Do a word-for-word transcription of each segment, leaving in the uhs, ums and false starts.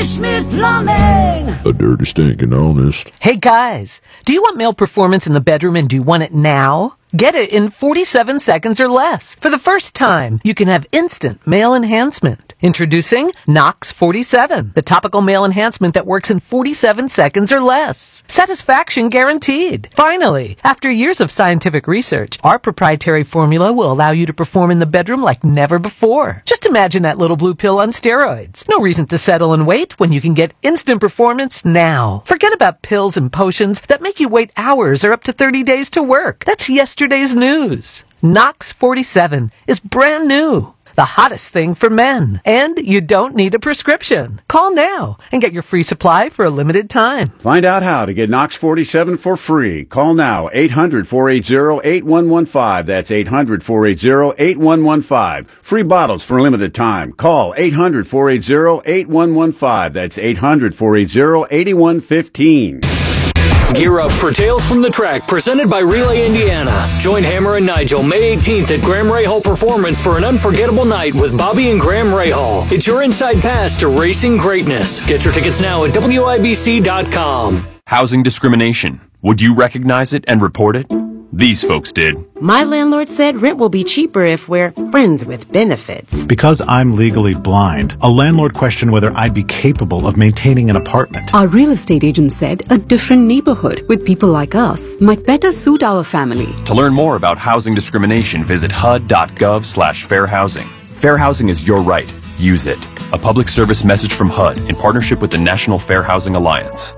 J. Smith Plumbing. A dirty, stinking honest. Hey guys, do you want male performance in the bedroom and do you want it now? Get it in forty-seven seconds or less. For the first time, you can have instant male enhancement. Introducing Nox forty-seven, the topical male enhancement that works in forty-seven seconds or less. Satisfaction guaranteed. Finally, after years of scientific research, our proprietary formula will allow you to perform in the bedroom like never before. Just imagine that little blue pill on steroids. No reason to settle and wait when you can get instant performance now. Forget about pills and potions that make you wait hours or up to thirty days to work. That's yesterday's news. Nox forty-seven is brand new. The hottest thing for men. And you don't need a prescription. Call now and get your free supply for a limited time. Find out how to get Nox forty-seven for free. Call now, eight hundred, four eight zero, eight one one five. That's eight hundred, four eight zero, eight one one five. Free bottles for a limited time. Call eight hundred, four eight zero, eight one one five. That's eight hundred, four eight zero, eight one one five. Gear up for Tales from the Track, presented by Relay Indiana. Join Hammer and Nigel May eighteenth at Graham Rahal Performance for an unforgettable night with Bobby and Graham Rahal. It's your inside pass to racing greatness. Get your tickets now at W I B C dot com. Housing discrimination. Would you recognize it and report it? These folks did. My landlord said rent will be cheaper if we're friends with benefits. Because I'm legally blind, a landlord questioned whether I'd be capable of maintaining an apartment. Our real estate agent said a different neighborhood with people like us might better suit our family. To learn more about housing discrimination, visit H U D dot gov slash fair housing. Fair housing is your right. Use it. A public service message from H U D in partnership with the National Fair Housing Alliance.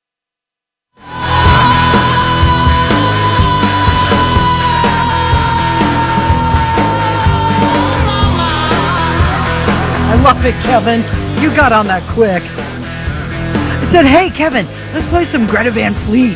I love it, Kevin. You got on that quick. I said, hey, Kevin, let's play some Greta Van Fleet.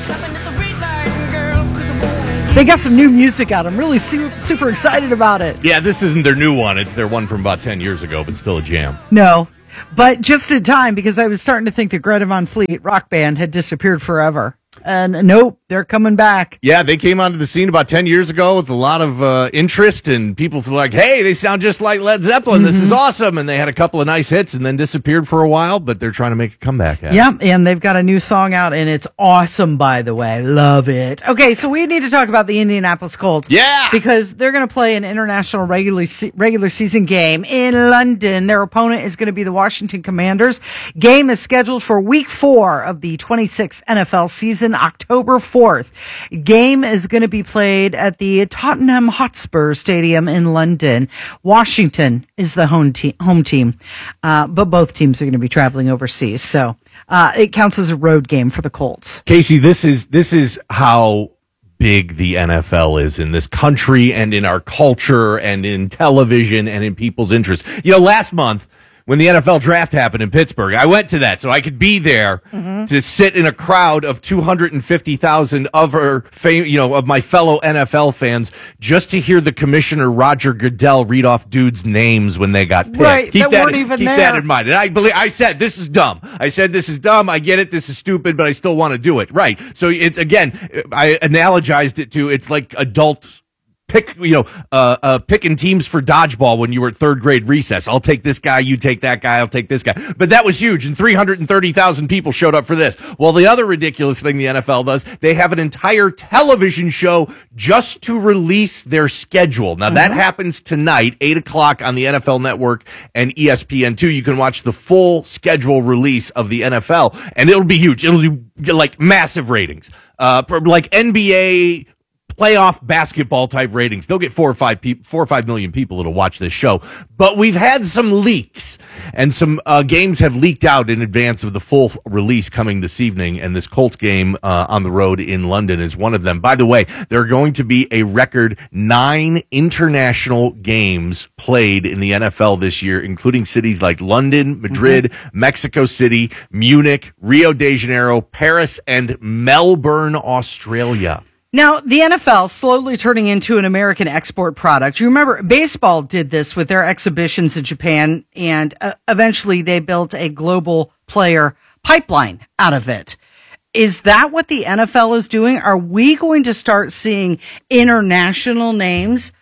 They got some new music out. I'm really su- super excited about it. Yeah, this isn't their new one. It's their one from about ten years ago, but still a jam. No, but just in time, because I was starting to think that Greta Van Fleet, rock band, had disappeared forever. And nope, they're coming back. Yeah, they came onto the scene about ten years ago with a lot of uh, interest, and people were like, hey, they sound just like Led Zeppelin. Mm-hmm. This is awesome. And they had a couple of nice hits and then disappeared for a while, but they're trying to make a comeback. Yeah, yep, and they've got a new song out, and it's awesome, by the way. Love it. Okay, so we need to talk about the Indianapolis Colts. Yeah! Because they're going to play an international regular, se- regular season game in London. Their opponent is going to be the Washington Commanders. Game is scheduled for week four of the twenty-sixth N F L season, October fourth. Game is going to be played at the Tottenham Hotspur Stadium in London. Washington is the home, te- home team, uh, but both teams are going to be traveling overseas. So uh, it counts as a road game for the Colts. Casey, this is this is how big the N F L is in this country and in our culture and in television and in people's interests. You know, last month, when the N F L draft happened in Pittsburgh, I went to that so I could be there mm-hmm. to sit in a crowd of two hundred fifty thousand other, fam- you know, of my fellow N F L fans just to hear the commissioner Roger Goodell read off dudes' names when they got picked. Right, keep that, that weren't in, even keep there. that in mind. And I believe I said this is dumb. I said this is dumb. I get it. This is stupid, but I still want to do it. Right. So it's again, I analogized it to it's like adult. Pick, you know, uh, uh, picking teams for dodgeball when you were at third grade recess. I'll take this guy, you take that guy, I'll take this guy. But that was huge, and three hundred thirty thousand people showed up for this. Well, the other ridiculous thing the N F L does, they have an entire television show just to release their schedule. Now, mm-hmm. that happens tonight, eight o'clock on the N F L Network and E S P N two. You can watch the full schedule release of the N F L, and it'll be huge. It'll do, like, massive ratings. Uh, like N B A playoff basketball type ratings. They'll get four or five people, four or five million people that'll watch this show. But we've had some leaks, and some uh, games have leaked out in advance of the full release coming this evening. And this Colts game uh, on the road in London is one of them. By the way, there are going to be a record nine international games played in the N F L this year, including cities like London, Madrid, mm-hmm. Mexico City, Munich, Rio de Janeiro, Paris, and Melbourne, Australia. Now, the N F L slowly turning into an American export product. You remember baseball did this with their exhibitions in Japan, and uh, eventually they built a global player pipeline out of it. Is that what the N F L is doing? Are we going to start seeing international names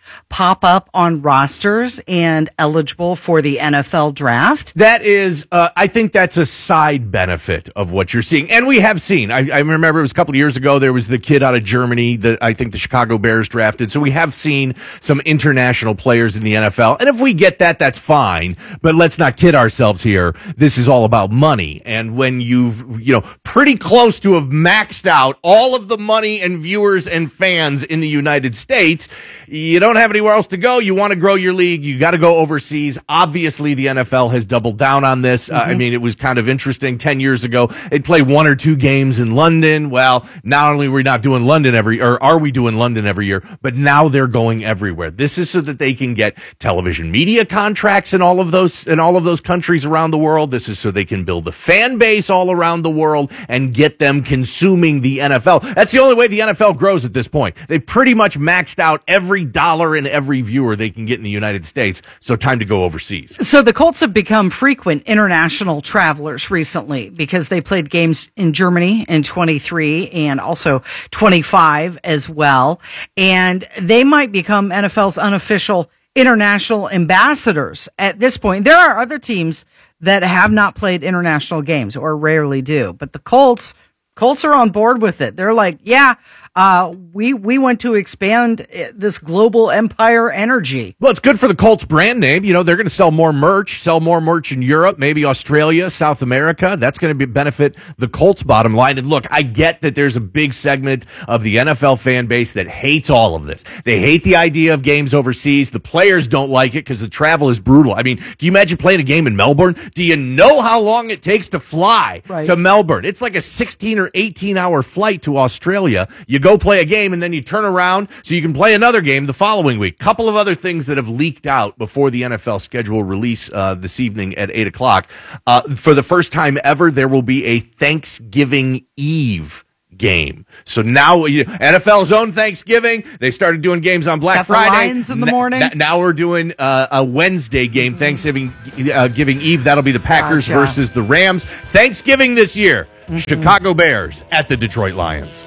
pop up on rosters and eligible for the N F L draft? That is, uh, I think that's a side benefit of what you're seeing. And we have seen, I, I remember it was a couple of years ago, there was the kid out of Germany that I think the Chicago Bears drafted. So we have seen some international players in the N F L. And if we get that, that's fine. But let's not kid ourselves here. This is all about money. And when you've, you know, pretty close to have maxed out all of the money and viewers and fans in the United States, you don't have anywhere else to go. You want to grow your league. You got to go overseas. Obviously, the N F L has doubled down on this. Mm-hmm. Uh, I mean, it was kind of interesting. Ten years ago, they'd play one or two games in London. Well, not only are we not doing London every, or are we doing London every year, but now they're going everywhere. This is so that they can get television media contracts in all of those, in all of those countries around the world. This is so they can build a fan base all around the world and get them consuming the N F L. That's the only way the N F L grows at this point. They pretty much maxed out every dollar and every viewer they can get in the United States. So time to go overseas. So the Colts have become frequent international travelers recently because they played games in Germany in twenty-three and also twenty-five as well. And they might become N F L's unofficial international ambassadors at this point. There are other teams that have not played international games or rarely do, but the Colts, Colts are on board with it. They're like, yeah, Uh, we, we want to expand this global empire energy. Well, it's good for the Colts brand name. You know, they're going to sell more merch, sell more merch in Europe, maybe Australia, South America. That's going to be benefit the Colts bottom line. And look, I get that there's a big segment of the N F L fan base that hates all of this. They hate the idea of games overseas. The players don't like it because the travel is brutal. I mean, can you imagine playing a game in Melbourne? Do you know how long it takes to fly right. to Melbourne? It's like a sixteen or eighteen hour flight to Australia. You go play a game and then you turn around so you can play another game the following week. Couple of other things that have leaked out before the N F L schedule release uh, this evening at eight o'clock. Uh, for the first time ever, there will be a Thanksgiving Eve game. So now you, N F L's own Thanksgiving. They started doing games on Black Got Friday. The Lions in the morning. N- now we're doing uh, a Wednesday game, mm-hmm. Thanksgiving uh, Giving Eve. That'll be the Packers gotcha. versus the Rams. Thanksgiving this year, mm-hmm. Chicago Bears at the Detroit Lions.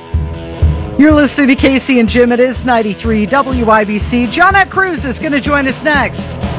You're listening to Casey and Jim. It is ninety-three W I B C. Jonette Cruz is going to join us next.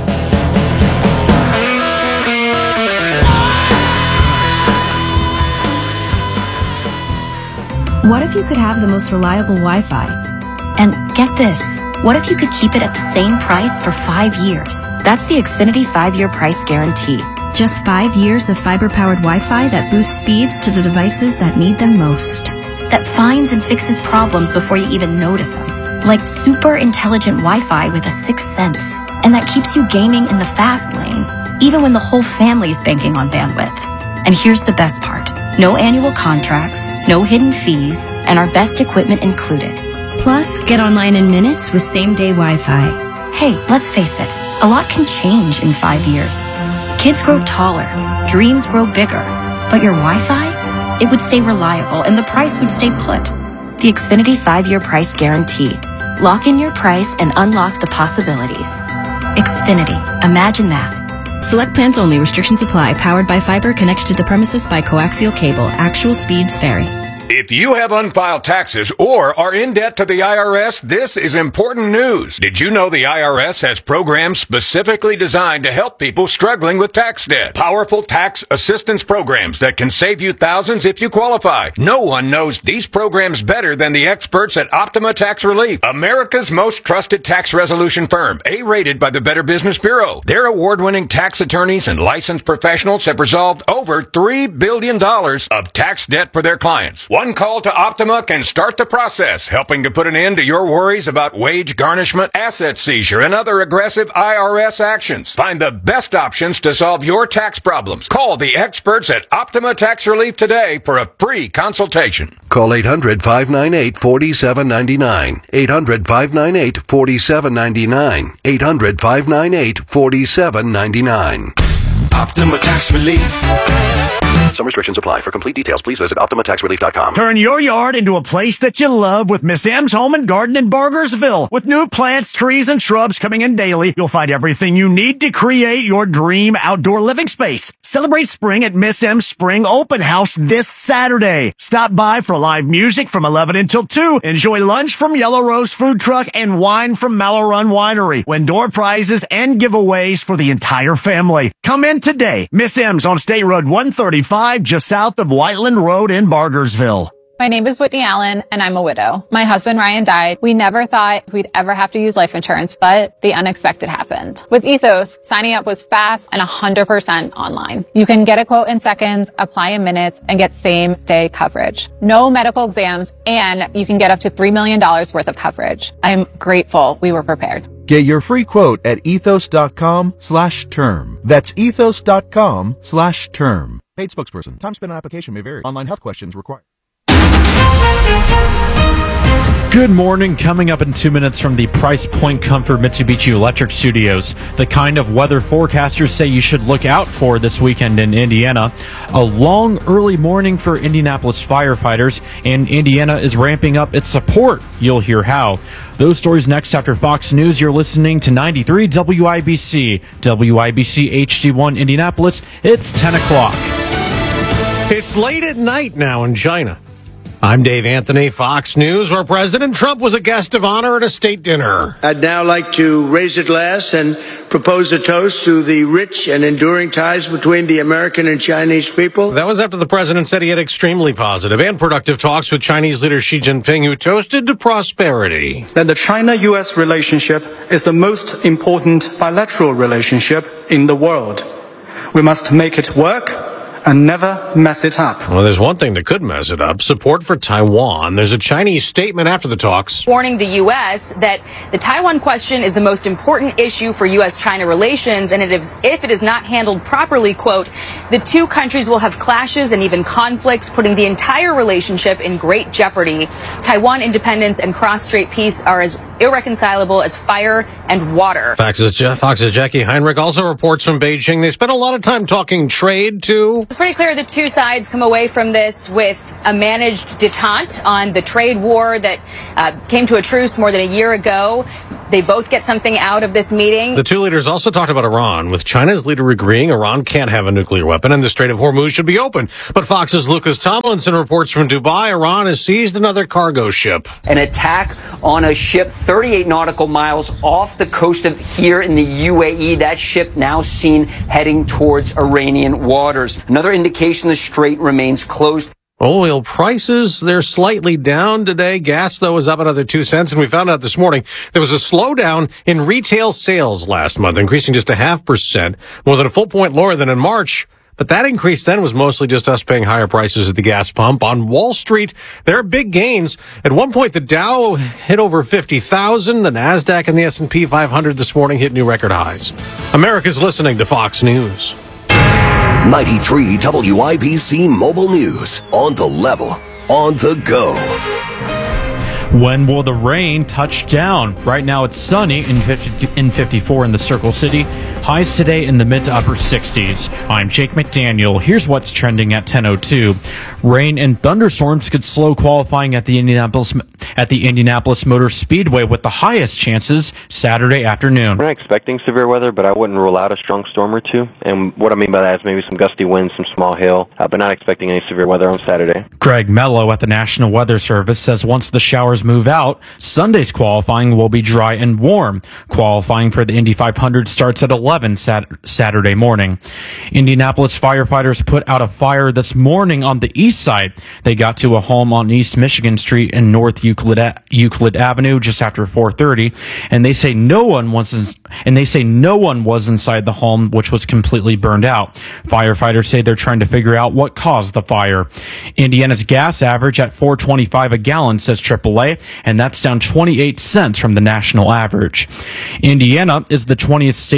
What if you could have the most reliable Wi-Fi? And get this, what if you could keep it at the same price for five years? That's the Xfinity five-year price guarantee. Just five years of fiber-powered Wi-Fi that boosts speeds to the devices that need them most. That finds and fixes problems before you even notice them. Like super intelligent Wi-Fi with a sixth sense. And that keeps you gaming in the fast lane, even when the whole family is banking on bandwidth. And here's the best part. No annual contracts, no hidden fees, and our best equipment included. Plus, get online in minutes with same-day Wi-Fi. Hey, let's face it, a lot can change in five years. Kids grow taller, dreams grow bigger, but your Wi-Fi? It would stay reliable and the price would stay put. The Xfinity five-year price guarantee. Lock in your price and unlock the possibilities. Xfinity. Imagine that. Select plans only. Restrictions apply. Powered by fiber. Connected to the premises by coaxial cable. Actual speeds vary. If you have unfiled taxes or are in debt to the I R S, this is important news. Did you know the I R S has programs specifically designed to help people struggling with tax debt? Powerful tax assistance programs that can save you thousands if you qualify. No one knows these programs better than the experts at Optima Tax Relief, America's most trusted tax resolution firm, A-rated by the Better Business Bureau. Their award-winning tax attorneys and licensed professionals have resolved over three billion dollars of tax debt for their clients. One call to Optima can start the process, helping to put an end to your worries about wage garnishment, asset seizure, and other aggressive I R S actions. Find the best options to solve your tax problems. Call the experts at Optima Tax Relief today for a free consultation. Call eight hundred, five nine eight, four seven nine nine. eight hundred, five nine eight, four seven nine nine. eight hundred, five nine eight, four seven nine nine. Optima Tax Relief. Some restrictions apply. For complete details, please visit Optima Tax Relief dot com. Turn your yard into a place that you love with Miss M's Home and Garden in Bargersville. With new plants, trees, and shrubs coming in daily, you'll find everything you need to create your dream outdoor living space. Celebrate spring at Miss M's Spring Open House this Saturday. Stop by for live music from eleven until two. Enjoy lunch from Yellow Rose Food Truck and wine from Mallow Run Winery. Win door prizes and giveaways for the entire family. Come in today. Miss M's on State Road one thirty-five, just south of Whiteland Road in Bargersville. My name is Whitney Allen, and I'm a widow. My husband, Ryan, died. We never thought we'd ever have to use life insurance, but the unexpected happened. With Ethos, signing up was fast and one hundred percent online. You can get a quote in seconds, apply in minutes, and get same-day coverage. No medical exams, and you can get up to three million dollars worth of coverage. I'm grateful we were prepared. Get your free quote at ethos.com slash term. That's ethos.com slash term. Paid spokesperson. Time spent on application may vary. Online health questions required. Good morning. Coming up in two minutes from the Price Point Comfort Mitsubishi Electric Studios, the kind of weather forecasters say you should look out for this weekend in Indiana. A long early morning for Indianapolis firefighters, and Indiana is ramping up its support. You'll hear how. Those stories next after Fox News. You're listening to ninety-three W I B C. W I B C H D one Indianapolis. It's ten o'clock. It's late at night now in China. I'm Dave Anthony, Fox News, where President Trump was a guest of honor at a state dinner. I'd now like to raise a glass and propose a toast to the rich and enduring ties between the American and Chinese people. That was after the president said he had extremely positive and productive talks with Chinese leader Xi Jinping, who toasted to prosperity. That the China-U S relationship is the most important bilateral relationship in the world. We must make it work and never mess it up. Well, there's one thing that could mess it up. Support for Taiwan. There's a Chinese statement after the talks warning the U S that the Taiwan question is the most important issue for U S China relations, and it is, if it is not handled properly, quote, the two countries will have clashes and even conflicts, putting the entire relationship in great jeopardy. Taiwan independence and cross-strait peace are as irreconcilable as fire and water. Fox's, Fox's Jackie Heinrich also reports from Beijing. They spent a lot of time talking trade, too. It's pretty clear the two sides come away from this with a managed detente on the trade war that uh, came to a truce more than a year ago. They both get something out of this meeting. The two leaders also talked about Iran, with China's leader agreeing Iran can't have a nuclear weapon and the Strait of Hormuz should be open. But Fox's Lucas Tomlinson reports from Dubai, Iran has seized another cargo ship. An attack on a ship thirty-eight nautical miles off the coast of here in the U A E. That ship now seen heading towards Iranian waters. Another indication the strait remains closed. Oil prices, they're slightly down today. Gas, though, is up another two cents. And we found out this morning there was a slowdown in retail sales last month, increasing just a half percent, more than a full point lower than in March. But that increase then was mostly just us paying higher prices at the gas pump. On Wall Street, there are big gains. At one point, the Dow hit over fifty thousand. The NASDAQ and the S and P five hundred this morning hit new record highs. America's listening to Fox News. ninety-three W I B C Mobile News. On the level, on the go. When will the rain touch down? Right now it's sunny in fifty, in fifty-four in the Circle City. Highs today in the mid to upper sixties. I'm Jake McDaniel. Here's what's trending at ten oh two. Rain and thunderstorms could slow qualifying at the Indianapolis at the Indianapolis Motor Speedway, with the highest chances Saturday afternoon. We're not expecting severe weather, but I wouldn't rule out a strong storm or two. And what I mean by that is maybe some gusty winds, some small hail, uh, but not expecting any severe weather on Saturday. Greg Mello at the National Weather Service says once the showers move out, Sunday's qualifying will be dry and warm. Qualifying for the Indy five hundred starts at eleven sat- Saturday morning. Indianapolis firefighters put out a fire this morning on the east side. They got to a home on East Michigan Street and North Euclid, a- Euclid Avenue just after four thirty, and they say no one was in- and they say no one was inside the home, which was completely burned out. Firefighters say they're trying to figure out what caused the fire. Indiana's gas average at four twenty-five a gallon, says triple A, and that's down twenty-eight cents from the national average. Indiana is the twentieth state to join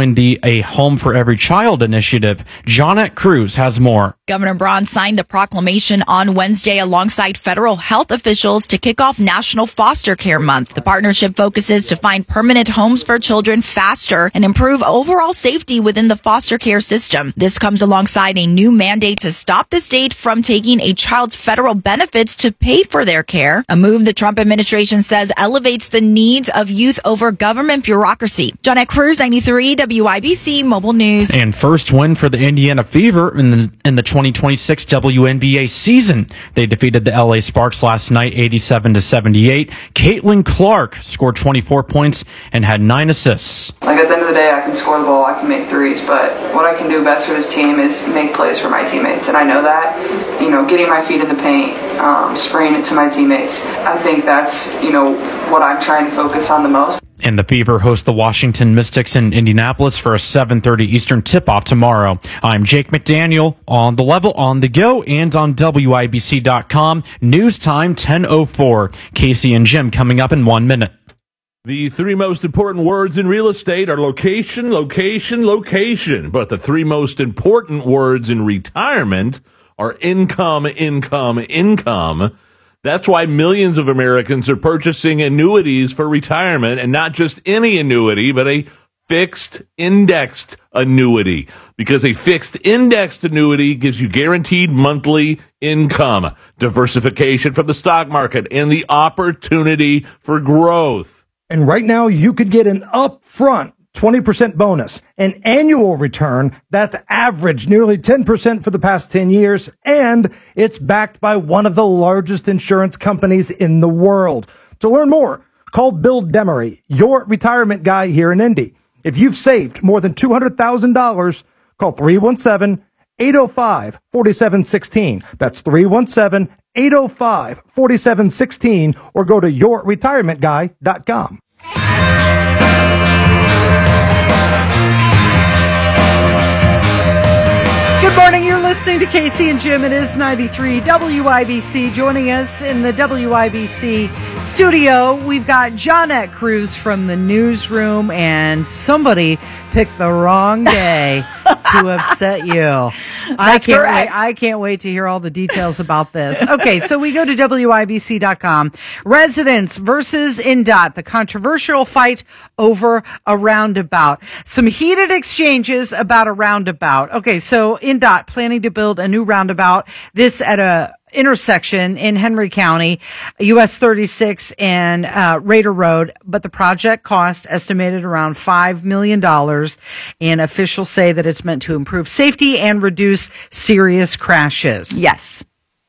joined the A Home for Every Child initiative. Johnette Cruz has more. Governor Braun signed the proclamation on Wednesday alongside federal health officials to kick off National Foster Care Month. The partnership focuses to find permanent homes for children faster and improve overall safety within the foster care system. This comes alongside a new mandate to stop the state from taking a child's federal benefits to pay for their care, a move the Trump administration says elevates the needs of youth over government bureaucracy. Johnette Cruz, ninety-three W I B C Mobile News. And first win for the Indiana Fever in the in the twenty twenty-six W N B A season. They defeated the L A Sparks last night eighty-seven to seventy-eight. Caitlin Clark scored twenty-four points and had nine assists. Like at the end of the day, I can score the ball, I can make threes, but what I can do best for this team is make plays for my teammates, and I know that. You know, getting my feet in the paint, um, spraying it to my teammates. I think that's, you know, what I'm trying to focus on the most. And the Fever host the Washington Mystics in Indianapolis for a seven thirty Eastern tip-off tomorrow. I'm Jake McDaniel on The Level, on the go, and on W I B C dot com. News time ten oh four. Casey and Jim coming up in one minute. The three most important words in real estate are location, location, location. But the three most important words in retirement are income, income, income. That's why millions of Americans are purchasing annuities for retirement, and not just any annuity, but a fixed indexed annuity, because a fixed indexed annuity gives you guaranteed monthly income, diversification from the stock market, and the opportunity for growth. And right now, you could get an upfront twenty percent bonus, an annual return that's averaged nearly ten percent for the past ten years, and it's backed by one of the largest insurance companies in the world. To learn more, call Bill Demery, your retirement guy here in Indy. If you've saved more than two hundred thousand dollars, call three one seven, eight oh five, four seven one six. That's three one seven, eight oh five, four seven one six, or go to your retirement guy dot com. Good morning. You're listening to Casey and Jim. It is ninety-three W I B C. Joining us in the W I B C studio, we've got Johnette Cruz from the newsroom, and somebody picked the wrong day to upset you. I can't correct. wait. I can't wait to hear all the details about this. Okay, so we go to W I B C dot com. Residents versus N D O T, the controversial fight over a roundabout. Some heated exchanges about a roundabout. Okay, so N D O T planning to build a new roundabout. This at a intersection in Henry County, U S thirty-six and uh, Raider Road, but the project cost estimated around five million dollars, and officials say that it's meant to improve safety and reduce serious crashes. Yes.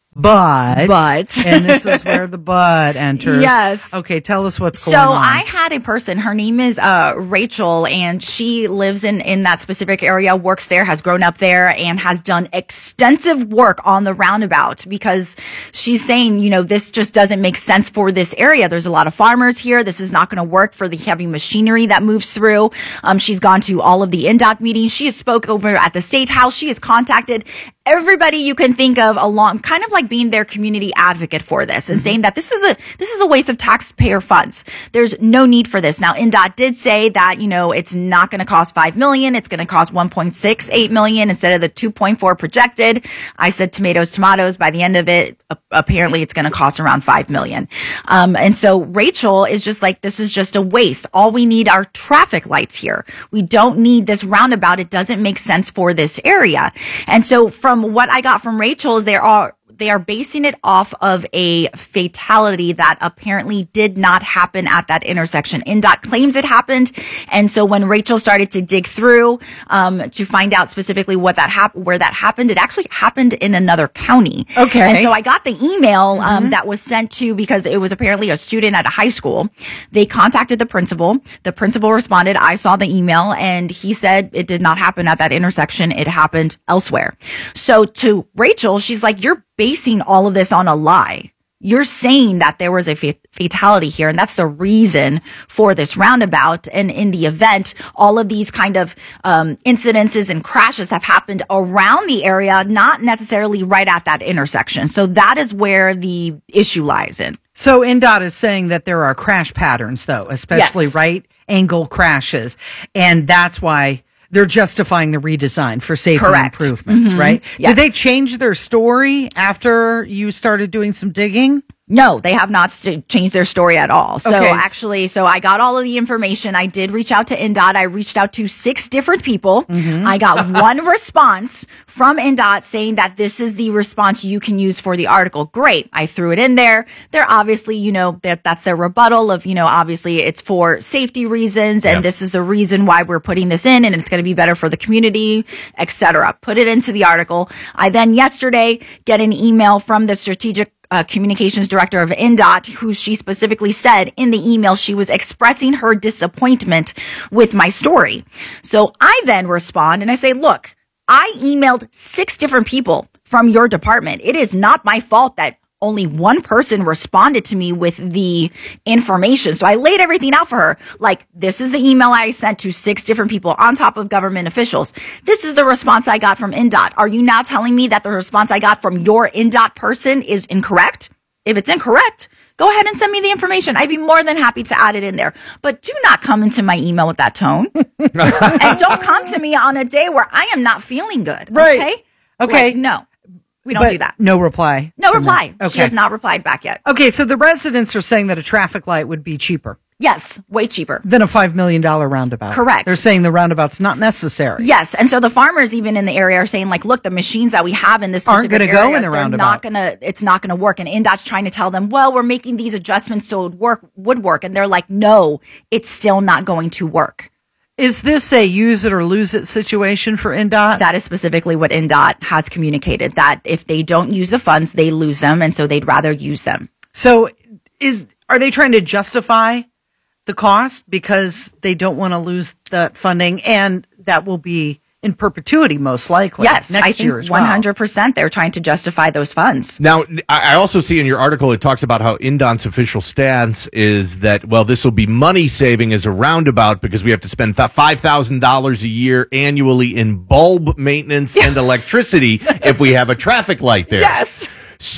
But, But. and this is where the but enters. Yes. Okay, tell us what's So going on. I had a person, her name is uh, Rachel, and she lives in, in that specific area, works there, has grown up there, and has done extensive work on the roundabout, because she's saying, you know, this just doesn't make sense for this area. There's a lot of farmers here. This is not going to work for the heavy machinery that moves through. Um, she's gone to all of the N D O T meetings. She has spoke over at the State House. She has contacted everybody you can think of, along, kind of like being their community advocate for this, and mm-hmm. saying that this is a this is a waste of taxpayer funds. There's no need for this. Now, N D O T did say that, you know, it's not going to cost five million dollars. It's going to cost one point six eight million dollars instead of the two point four projected. I said tomatoes, tomatoes. By the end of it, apparently it's going to cost around five million dollars. Um, and so Rachel is just like, this is just a waste. All we need are traffic lights here. We don't need this roundabout. It doesn't make sense for this area. And so from what I got from Rachel is there are they are basing it off of a fatality that apparently did not happen at that intersection. N D O T claims it happened. And so when Rachel started to dig through, um, to find out specifically what that hap- where that happened, it actually happened in another county. Okay. And so I got the email, um, Mm-hmm. that was sent to, because it was apparently a student at a high school. They contacted the principal. The principal responded. I saw the email, and he said it did not happen at that intersection. It happened elsewhere. So to Rachel, she's like, you're basing all of this on a lie. You're saying that there was a fatality here, and that's the reason for this roundabout. And in the event, all of these kind of um, incidences and crashes have happened around the area, not necessarily right at that intersection. So that is where the issue lies in. So N D O T is saying that there are crash patterns, though, especially Yes. right angle crashes, and that's why They're justifying the redesign for safety Correct. improvements, Mhm. right? Yes. Did they change their story after you started doing some digging? No, they have not st- changed their story at all. So Okay. actually, so I got all of the information. I did reach out to N D O T. I reached out to six different people. Mm-hmm. I got one response from N D O T saying that this is the response you can use for the article. Great. I threw it in there. They're obviously, you know, that that's their rebuttal of, you know, obviously it's for safety reasons and Yeah. this is the reason why we're putting this in and it's going to be better for the community, et cetera. Put it into the article. I then yesterday get an email from the strategic Uh, communications director of N D O T, who she specifically said in the email she was expressing her disappointment with my story. So I then respond and I say, look, I emailed six different people from your department. It is not my fault that only one person responded to me with the information. So I laid everything out for her. Like, this is the email I sent to six different people on top of government officials. This is the response I got from N D O T. Are you now telling me that the response I got from your N D O T person is incorrect? If it's incorrect, go ahead and send me the information. I'd be more than happy to add it in there. But do not come into my email with that tone. And don't come to me on a day where I am not feeling good. Right. Okay? Okay. Like, no. We don't But do that. No reply. No from reply. them. She has not replied back yet. Okay, so the residents are saying that a traffic light would be cheaper Yes, way cheaper. than a five million dollars roundabout. Correct. They're saying the roundabout's not necessary. Yes, and so the farmers even in the area are saying like, look, the machines that we have in this Aren't specific gonna go area, in the they're roundabout. not gonna, it's not gonna work. And N D O T's trying to tell them, well, we're making these adjustments so it work would work, and they're like, no, it's still not going to work. Is this a use it or lose it situation for N D O T? That is specifically what N D O T has communicated, that if they don't use the funds, they lose them, and so they'd rather use them. So is are they trying to justify the cost because they don't want to lose that funding, and that will be in perpetuity most likely Yes, next I think year as well? one hundred percent they're trying to justify those funds. Now, I I also see in your article, it talks about how N D O T's official stance is that, well, this will be money saving as a roundabout because we have to spend five thousand dollars a year annually in bulb maintenance and electricity if we have a traffic light there. Yes.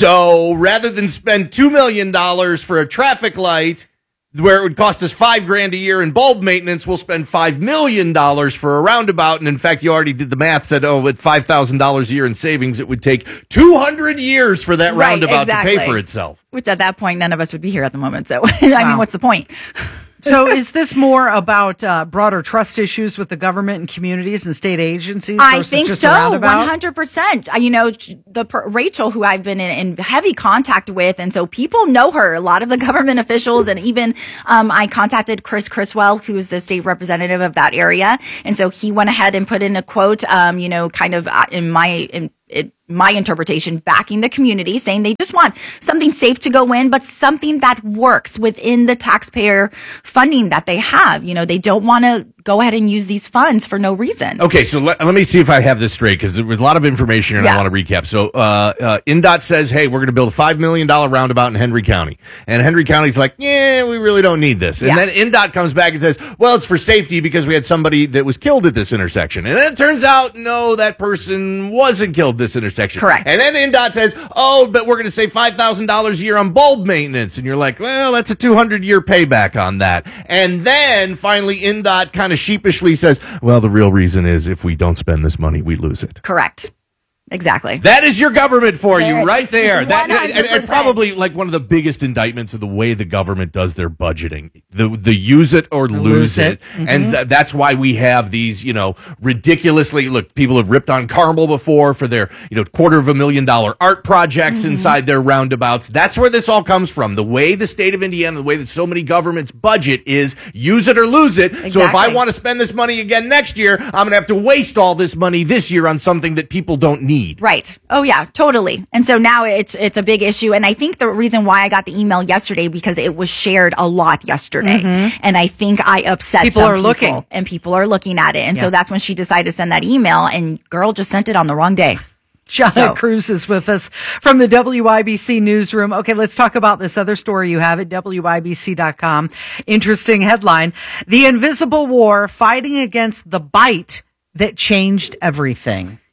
So rather than spend two million dollars for a traffic light, where it would cost us five grand a year in bulb maintenance, we'll spend five million dollars for a roundabout. And in fact, you already did the math, said, oh, with five thousand dollars a year in savings, it would take two hundred years for that Right, roundabout exactly. to pay for itself. Which at that point, none of us would be here at the moment. So, I mean, Wow. what's the point? So is this more about uh, broader trust issues with the government and communities and state agencies? I versus think just so, a roundabout? one hundred percent. Uh, You know, the per- Rachel, who I've been in, in heavy contact with, and so people know her. A lot of the government officials, and even um, I contacted Chris Criswell, who is the state representative of that area, and so he went ahead and put in a quote. Um, you know, kind of uh, in my in, in my interpretation, backing the community, saying they just want something safe to go in, but something that works within the taxpayer funding that they have. You know, they don't want to go ahead and use these funds for no reason. Okay, so let, let me see if I have this straight, because there was a lot of information here and I Yeah. want to recap. So uh, uh, N D O T says, hey, we're going to build a five million dollars roundabout in Henry County. And Henry County's like, yeah, we really don't need this. And Yeah. then N D O T comes back and says, well, it's for safety because we had somebody that was killed at this intersection. And then it turns out, no, that person wasn't killed at this intersection. Correct. And then N D O T says, oh, but we're going to save five thousand dollars a year on bulb maintenance. And you're like, well, that's a two hundred year payback on that. And then finally N D O T kind of sheepishly says, well, the real reason is if we don't spend this money, we lose it. Correct. Exactly. That is your government for you There- right there. That, one hundred and, and percent. probably like one of the biggest indictments of the way the government does their budgeting. The the use it or lose, lose it. it. Mhm. And th- that's why we have these, you know, ridiculously, look, people have ripped on Carmel before for their, you know, quarter of a million dollar art projects Mm-hmm. inside their roundabouts. That's where this all comes from. The way the state of Indiana, the way that so many governments budget is use it or lose it. So if I Exactly. want to spend this money again next year, I'm going to have to waste all this money this year on something that people don't need. Right. Oh yeah, totally. And so now it's it's a big issue. And I think the reason why I got the email yesterday because it was shared a lot yesterday, Mhm. and I think I upset People some are looking. and people are looking at it. And Yeah. so that's when she decided to send that email. And girl just sent it on the wrong day. John So- Cruz is with us from the W I B C newsroom. Okay, let's talk about this other story you have at W I B C dot com. Interesting headline. The Invisible War, fighting against the bite that changed everything.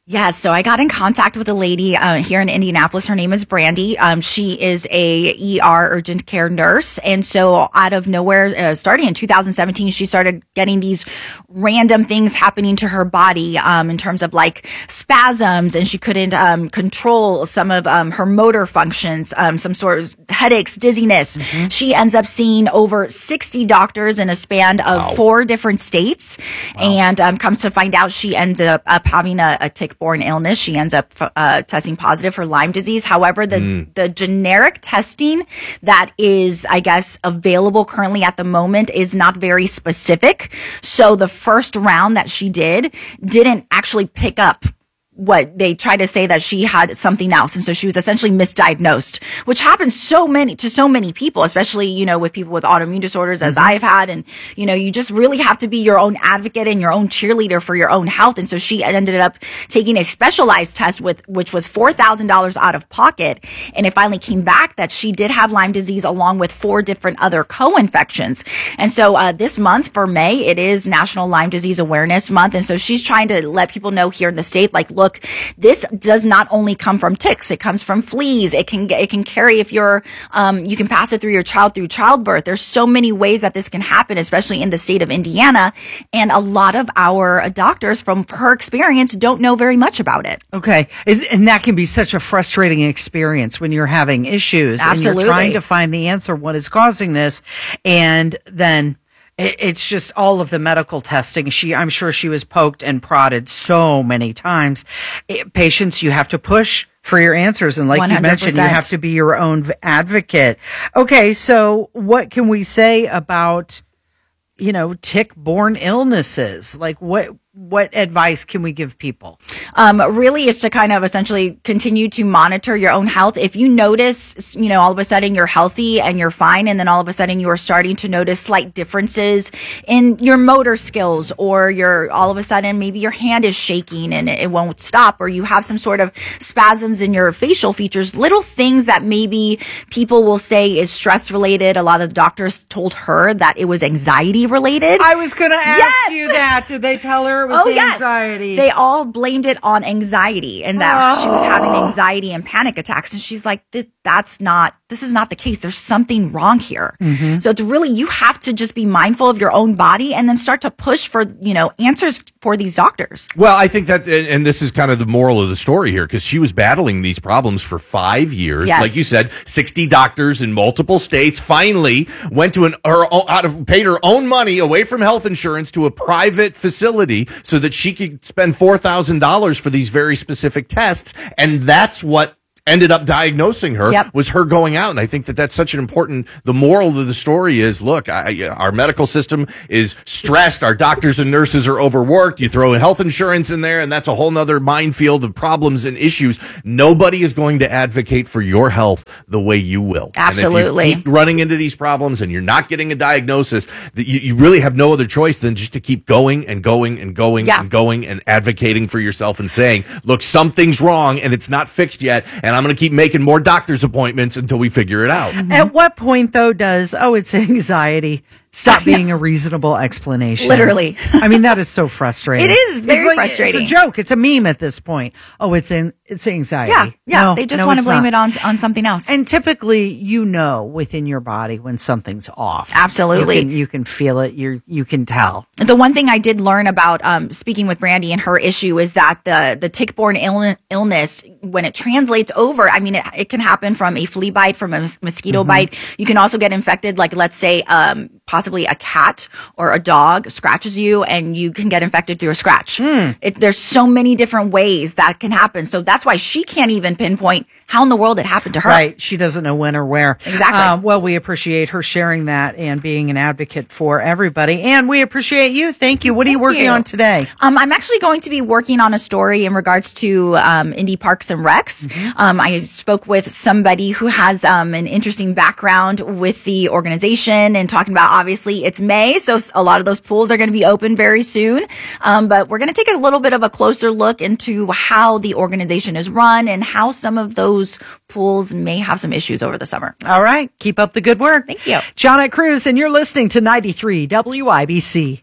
Yes, so I got in contact with a lady uh, here in Indianapolis. Her name is Brandy. Um, she is a E R urgent care nurse, and so out of nowhere, uh, starting in two thousand seventeen, she started getting these random things happening to her body um, in terms of like spasms, and she couldn't um, control some of um, her motor functions, um, some sort of headaches, dizziness. Mm-hmm. She ends up seeing over sixty doctors in a span of wow. four different states, wow. and um, comes to find out she ends up, up having a, a tick borne illness. She ends up uh, testing positive for Lyme disease. However, the, mm. the generic testing that is, I guess, available currently at the moment is not very specific. So the first round that she did didn't actually pick up what they tried to say, that she had something else. And so she was essentially misdiagnosed, which happens so many to so many people, especially, you know, with people with autoimmune disorders, as mm-hmm. I've had. And, you know, you just really have to be your own advocate and your own cheerleader for your own health. And so she ended up taking a specialized test with, which was four thousand dollars out of pocket. And it finally came back that she did have Lyme disease along with four different other co-infections. And so, uh, this month for May, it is National Lyme Disease Awareness Month. And so she's trying to let people know here in the state, like, look, Look, this does not only come from ticks. It comes from fleas. It can it can carry if you're, um, you can pass it through your child through childbirth. There's so many ways that this can happen, especially in the state of Indiana. And a lot of our doctors, from her experience, don't know very much about it. Okay. Is, and that can be such a frustrating experience when you're having issues. Absolutely. And you're trying to find the answer, what is causing this. And then it's just all of the medical testing. She, I'm sure she was poked and prodded so many times. It, patients, you have to push for your answers. And like one hundred percent. You mentioned, you have to be your own advocate. Okay. So what can we say about, you know, tick-borne illnesses? Like what, what advice can we give people? Um, really is to kind of essentially continue to monitor your own health. If you notice, you know, all of a sudden you're healthy and you're fine, and then all of a sudden you are starting to notice slight differences in your motor skills, or you're all of a sudden maybe your hand is shaking and it won't stop, or you have some sort of spasms in your facial features, little things that maybe people will say is stress related. A lot of the doctors told her that it was anxiety related. I was going to ask yes! you that. Did they tell her? Oh, yes. Anxiety. They all blamed it on anxiety, and that oh. she was having anxiety and panic attacks. And she's like, this, that's not, this is not the case. There's something wrong here. Mm-hmm. So it's really, you have to just be mindful of your own body and then start to push for, you know, answers for these doctors. Well, I think that, and this is kind of the moral of the story here, because she was battling these problems for five years. Yes. Like you said, sixty doctors in multiple states finally went to an, her, out of, paid her own money away from health insurance to a private facility so that she could spend four thousand dollars for these very specific tests. And that's what ended up diagnosing her, yep. was her going out. And I think that that's such an important, the moral of the story is, look, I, our medical system is stressed. Our doctors and nurses are overworked. You throw health insurance in there, and that's a whole nother minefield of problems and issues. Nobody is going to advocate for your health the way you will. Absolutely. And if you keep running into these problems and you're not getting a diagnosis, that you, you really have no other choice than just to keep going and going and going yeah. and going and advocating for yourself and saying, look, something's wrong and it's not fixed yet. And I'm going to keep making more doctor's appointments until we figure it out. Mm-hmm. At what point, though, does, oh, it's anxiety, stop being a reasonable explanation? Literally. I mean, that is so frustrating. It is very it's like, frustrating. It's a joke. It's a meme at this point. Oh, it's in, it's anxiety. Yeah, yeah. No, they just no, want to blame not. it on on something else. And typically, you know within your body when something's off. Absolutely. You can, you can feel it. You you can tell. The one thing I did learn about um, speaking with Brandy and her issue is that the the tick-borne Ill- illness, when it translates over, I mean, it, it can happen from a flea bite, from a mosquito mm-hmm. bite. You can also get infected, like let's say um, possibly a cat or a dog scratches you, and you can get infected through a scratch. Mm. It, there's so many different ways that can happen. So that's why she can't even pinpoint how in the world it happened to her. Right. She doesn't know when or where. Exactly. Um, well, we appreciate her sharing that and being an advocate for everybody. And we appreciate you. Thank you. What are you Thank working you. on today? Um, I'm actually going to be working on a story in regards to um, Indy Parks and Recs. Mm-hmm. Um, I spoke with somebody who has um, an interesting background with the organization and talking about, obviously, it's May, so a lot of those pools are going to be open very soon. Um, but we're going to take a little bit of a closer look into how the organization is run and how some of those pools may have some issues over the summer. All right. Keep up the good work. Thank you. Janet Cruz, and you're listening to ninety-three W I B C.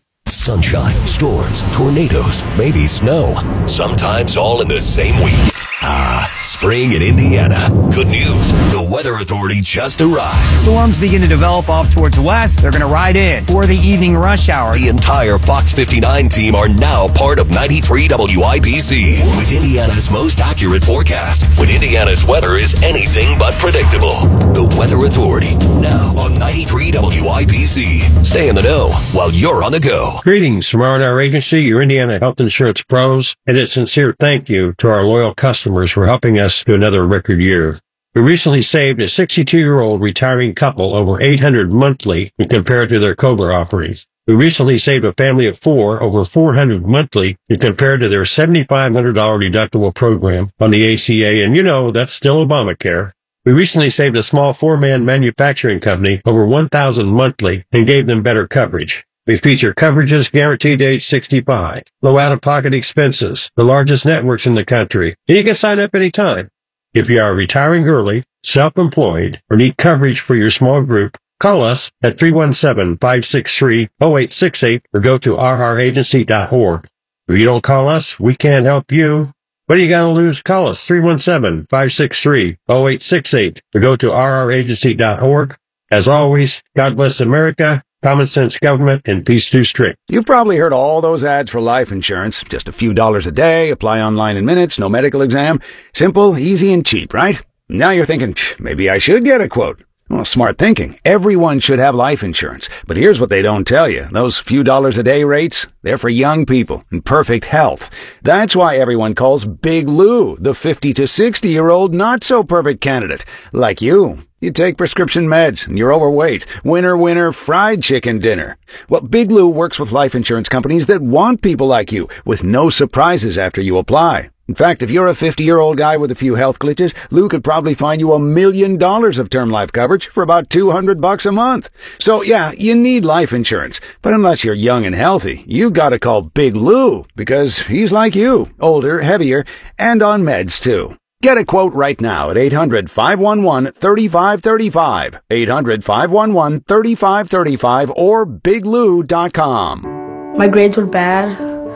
Sunshine, storms, tornadoes, maybe snow. Sometimes all in the same week. Ah, spring in Indiana. Good news. The Weather Authority just arrived. Storms begin to develop off towards the west. They're going to ride in for the evening rush hour. The entire Fox fifty-nine team are now part of ninety-three W I B C with Indiana's most accurate forecast when Indiana's weather is anything but predictable. The Weather Authority, now on ninety-three W I B C. Stay in the know while you're on the go. Greetings from R and R Agency, your Indiana health insurance pros, and a sincere thank you to our loyal customers for helping us to another record year. We recently saved a sixty-two-year-old retiring couple over eight hundred dollars monthly when compared to their COBRA offerings. We recently saved a family of four over four hundred dollars monthly when compared to their seven thousand five hundred dollars deductible program on the A C A, and you know, that's still Obamacare. We recently saved a small four-man manufacturing company over one thousand dollars monthly and gave them better coverage. We feature coverages guaranteed to age sixty-five, low out-of-pocket expenses, the largest networks in the country, and you can sign up anytime. If you are retiring early, self-employed, or need coverage for your small group, call us at three one seven, five six three, zero eight six eight or go to r r agency dot org. If you don't call us, we can't help you. What are you going to lose? Call us three one seven, five six three, zero eight six eight or go to r r agency dot org. As always, God bless America, common sense government, and peace too strict. You've probably heard all those ads for life insurance. Just a few dollars a day, apply online in minutes, no medical exam. Simple, easy, and cheap, right? Now you're thinking, maybe I should get a quote. Well, smart thinking. Everyone should have life insurance. But here's what they don't tell you. Those few dollars a day rates, they're for young people in perfect health. That's why everyone calls Big Lou the fifty to sixty-year-old not-so-perfect candidate. Like you. You take prescription meds and you're overweight. Winner, winner, fried chicken dinner. Well, Big Lou works with life insurance companies that want people like you with no surprises after you apply. In fact, if you're a fifty-year-old guy with a few health glitches, Lou could probably find you a million dollars of term life coverage for about two hundred bucks a month. So yeah, you need life insurance. But unless you're young and healthy, you gotta call Big Lou because he's like you, older, heavier, and on meds too. Get a quote right now at eight hundred, five one one, three five three five, eight hundred, five one one, three five three five or big lou dot com. My grades were bad.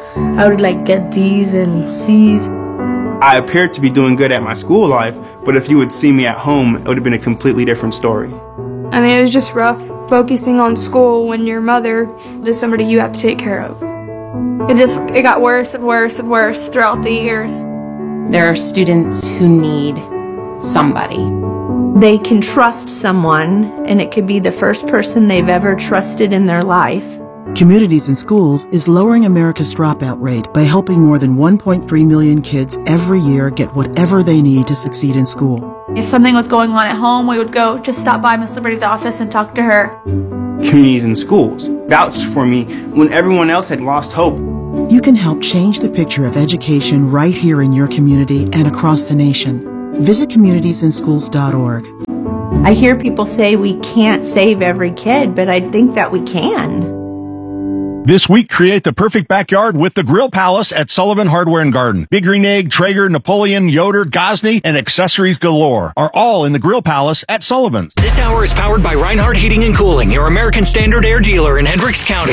I would like get D's and C's. I appeared to be doing good at my school life, but if you would see me at home, it would have been a completely different story. I mean, it was just rough focusing on school when your mother is somebody you have to take care of. It just, it got worse and worse and worse throughout the years. There are students who need somebody. They can trust someone, and it could be the first person they've ever trusted in their life. Communities in Schools is lowering America's dropout rate by helping more than one point three million kids every year get whatever they need to succeed in school. If something was going on at home, we would go just stop by Miss Liberty's office and talk to her. Communities in Schools vouched for me when everyone else had lost hope. You can help change the picture of education right here in your community and across the nation. Visit communities in schools dot org. I hear people say we can't save every kid, but I think that we can. This week, create the perfect backyard with the Grill Palace at Sullivan Hardware and Garden. Big Green Egg, Traeger, Napoleon, Yoder, Gosney, and accessories galore are all in the Grill Palace at Sullivan. This hour is powered by Reinhardt Heating and Cooling, your American Standard Air dealer in Hendricks County.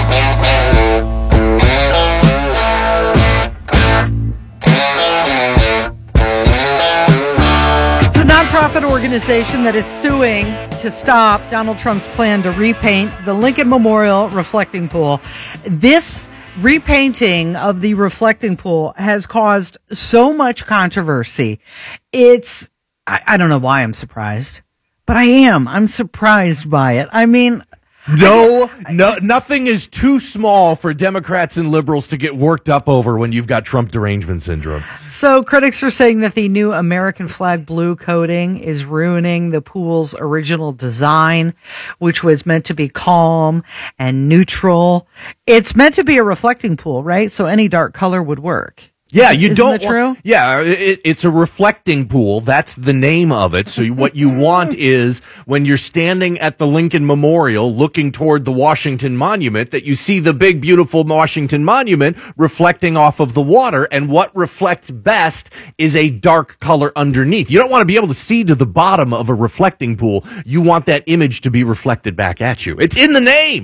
Nonprofit organization that is suing to stop Donald Trump's plan to repaint the Lincoln Memorial reflecting pool. This repainting of the reflecting pool has caused so much controversy. It's, I, I don't know why I'm surprised, but I am. I'm surprised by it. I mean, No, no, nothing is too small for Democrats and liberals to get worked up over when you've got Trump derangement syndrome. So critics are saying that the new American flag blue coating is ruining the pool's original design, which was meant to be calm and neutral. It's meant to be a reflecting pool, right? So any dark color would work. Yeah, you Isn't don't. that true? Want, yeah, it, it's a reflecting pool. That's the name of it. So what you want is when you're standing at the Lincoln Memorial, looking toward the Washington Monument, that you see the big, beautiful Washington Monument reflecting off of the water. And what reflects best is a dark color underneath. You don't want to be able to see to the bottom of a reflecting pool. You want that image to be reflected back at you. It's in the name.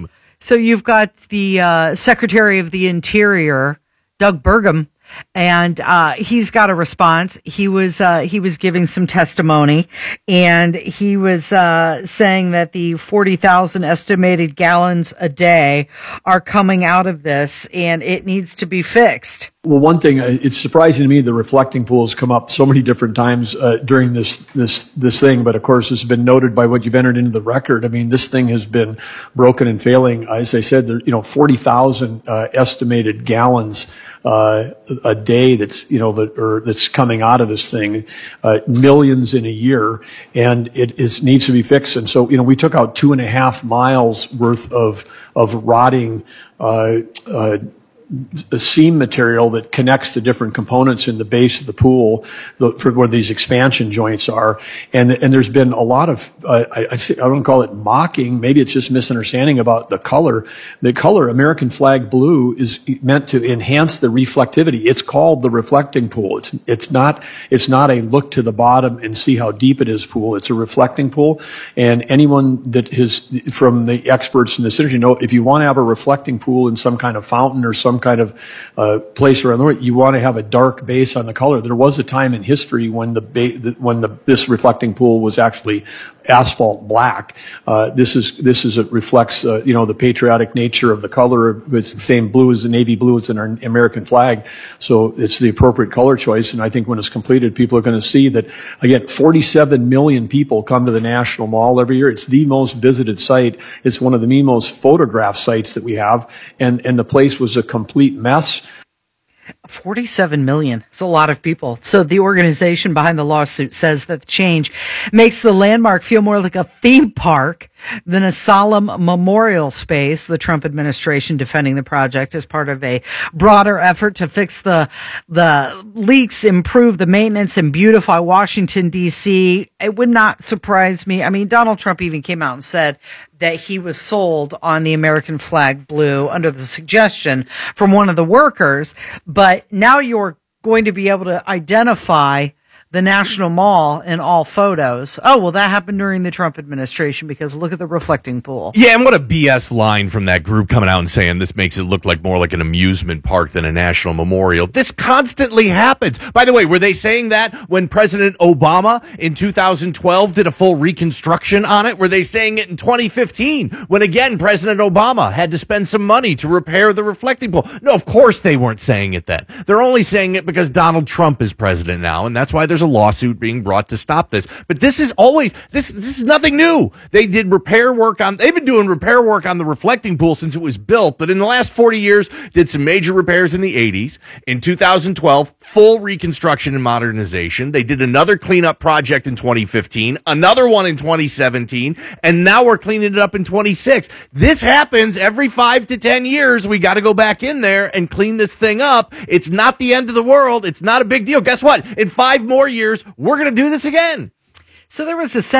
So you've got the uh, Secretary of the Interior, Doug Burgum, and uh, he's got a response. He was uh, he was giving some testimony, and he was uh, saying that the forty thousand estimated gallons a day are coming out of this, and it needs to be fixed. Well, one thing, uh, it's surprising to me the reflecting pools come up so many different times uh, during this this this thing, but of course it's been noted by what you've entered into the record. I mean, this thing has been broken and failing. As I said, there, you know, forty thousand uh, estimated gallons uh, a day that's, you know, that, or that's coming out of this thing, uh, millions in a year, and it is needs to be fixed. And so, you know, we took out two and a half miles worth of of rotting uh, uh a seam material that connects the different components in the base of the pool, the, for where these expansion joints are, and and there's been a lot of uh, I, I, say, I don't call it mocking, maybe it's just misunderstanding about the color. The color American flag blue is meant to enhance the reflectivity. It's called the reflecting pool. It's it's not it's not a look to the bottom and see how deep it is pool. It's a reflecting pool, and anyone that has from the experts in this industry know if you want to have a reflecting pool in some kind of fountain or some kind of uh, place around the world, you want to have a dark base on the color. There was a time in history when the ba- when the this reflecting pool was actually asphalt black. Uh, this is this is it reflects uh, you know the patriotic nature of the color. It's the same blue as the navy blue as in our American flag, so it's the appropriate color choice. And I think when it's completed, people are going to see that again. forty-seven million people come to the National Mall every year. It's the most visited site. It's one of the most photographed sites that we have, and and the place was a complete mess. forty-seven million. It's a lot of people. So the organization behind the lawsuit says that the change makes the landmark feel more like a theme park than a solemn memorial space. The Trump administration defending the project as part of a broader effort to fix the the leaks, improve the maintenance, and beautify Washington, D C. It would not surprise me. I mean, Donald Trump even came out and said that he was sold on the American flag blue under the suggestion from one of the workers. But now you're going to be able to identify the National Mall in all photos. Oh, well, that happened during the Trump administration because look at the reflecting pool. Yeah, and what a B S line from that group coming out and saying this makes it look like more like an amusement park than a national memorial. This constantly happens. By the way, were they saying that when President Obama in two thousand twelve did a full reconstruction on it? Were they saying it in twenty fifteen when, again, President Obama had to spend some money to repair the reflecting pool? No, of course they weren't saying it then. They're only saying it because Donald Trump is president now, and that's why there's a lawsuit being brought to stop this. But this is always, this this is nothing new. They did repair work on, they've been doing repair work on the reflecting pool since it was built, but in the last forty years, did some major repairs in the eighties. In two thousand twelve, full reconstruction and modernization. They did another cleanup project in twenty fifteen, another one in twenty seventeen, and now we're cleaning it up in twenty-six. This happens every five to ten years. We got to go back in there and clean this thing up. It's not the end of the world. It's not a big deal. Guess what? In five more years, we're going to do this again. So there was a